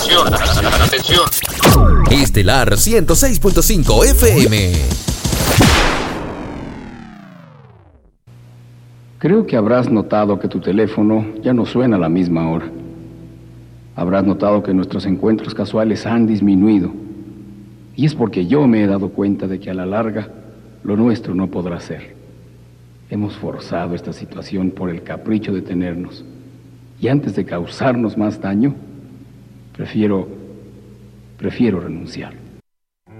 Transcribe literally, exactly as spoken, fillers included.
Atención, atención. Estelar ciento seis punto cinco F M. Creo que habrás notado que tu teléfono ya no suena a la misma hora. Habrás notado que nuestros encuentros casuales han disminuido. Y es porque yo me he dado cuenta de que a la larga lo nuestro no podrá ser. Hemos forzado esta situación por el capricho de tenernos. Y antes de causarnos más daño, prefiero, prefiero renunciar.